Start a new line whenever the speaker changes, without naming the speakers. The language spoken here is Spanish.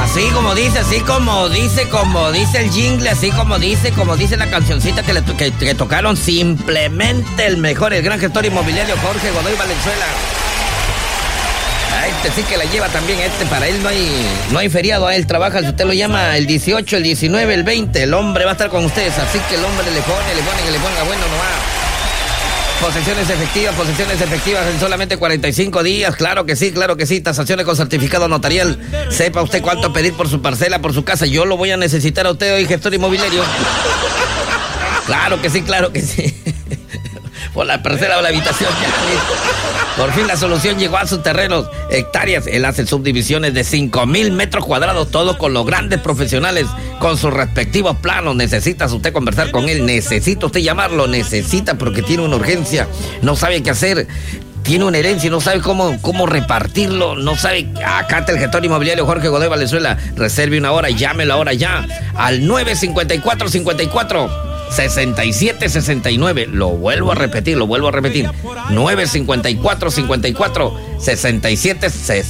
Así como dice el jingle, así como dice la cancioncita que tocaron, simplemente el mejor, el gran gestor inmobiliario Jorge Godoy Valenzuela. A este sí que la lleva también, para él no hay feriado, a él trabaja, si usted lo llama el 18, el 19, el 20, el hombre va a estar con ustedes, así que el hombre le ponga bueno nomás. Posesiones efectivas en solamente 45 días, claro que sí, tasaciones con certificado notarial. Sepa usted cuánto pedir por su parcela, por su casa, yo lo voy a necesitar a usted hoy, gestor inmobiliario. Claro que sí. Por la parcela o la habitación, ya listo. Por fin la solución llegó a sus terrenos, hectáreas. Él hace subdivisiones de 5,000 metros cuadrados, todo con los grandes profesionales, con sus respectivos planos. Necesita usted conversar con él, necesita usted llamarlo, porque tiene una urgencia, no sabe qué hacer. Tiene una herencia y no sabe cómo repartirlo, no sabe. Acá está el gestor inmobiliario Jorge Godoy Valenzuela. Reserve una hora, llámelo ahora ya al 954-54-6769. Lo vuelvo a repetir. 954-54-6769.